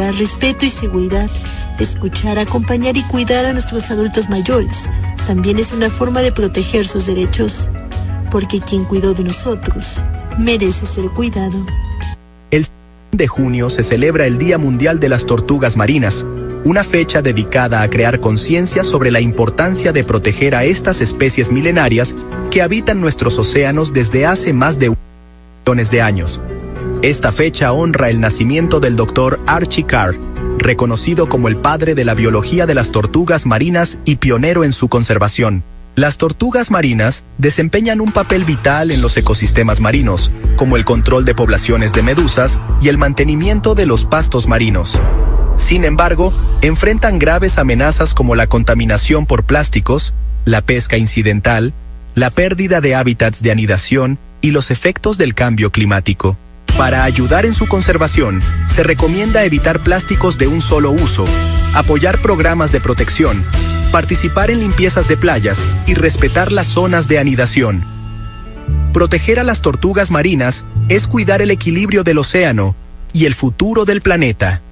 mostrar respeto y seguridad, escuchar, acompañar y cuidar a nuestros adultos mayores. También es una forma de proteger sus derechos, porque quien cuidó de nosotros merece ser cuidado. El 7 de junio se celebra el Día Mundial de las Tortugas Marinas, una fecha dedicada a crear conciencia sobre la importancia de proteger a estas especies milenarias que habitan nuestros océanos desde hace más de millones de años. Esta fecha honra el nacimiento del Dr. Archie Carr, reconocido como el padre de la biología de las tortugas marinas y pionero en su conservación. Las tortugas marinas desempeñan un papel vital en los ecosistemas marinos, como el control de poblaciones de medusas y el mantenimiento de los pastos marinos. Sin embargo, enfrentan graves amenazas como la contaminación por plásticos, la pesca incidental, la pérdida de hábitats de anidación y los efectos del cambio climático. Para ayudar en su conservación, se recomienda evitar plásticos de un solo uso, apoyar programas de protección, participar en limpiezas de playas y respetar las zonas de anidación. Proteger a las tortugas marinas es cuidar el equilibrio del océano y el futuro del planeta.